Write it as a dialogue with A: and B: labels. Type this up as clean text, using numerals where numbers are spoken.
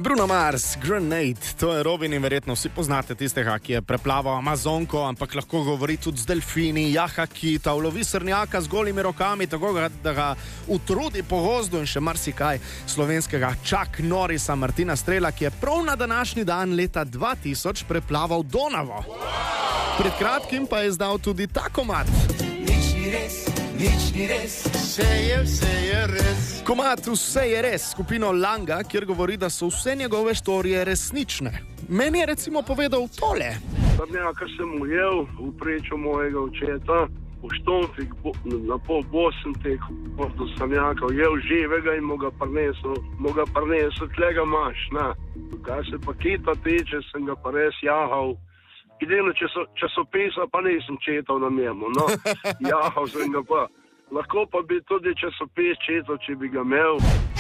A: Bruno Mars, Grenade, to je Robin in verjetno vsi poznate tistega, ki je preplaval Amazonko, ampak lahko govori tudi z delfini, jaha kita, ulovi srnjaka z golimi rokami, tako da ga utrudi po gozdu in še marsikaj slovenskega Chuck Norrisa, Martina Strela, ki je prav na današnji dan leta 2000 preplaval Donavo. Pred kratkim pa je izdal tudi ta komad.
B: Nič ni res, vse je res.
A: Komad Vse je res, skupino Langa, kjer govori, da so vse njegove štorije resnične. Meni je recimo povedal tole.
C: Kar sem ujel v prečo mojega očeta, v Štonfik, na pol Bosn teku, do Samjaka, ujel živega in mu ga prinesel, tle ga imaš, na. Kaj se pa kita tiče, sem ga pa res jahal. Idejno časopisa pa nisem četal na njemu, no, jahal sem ga pa. Lahko pa bi tudi časopis četal, če bi ga imel.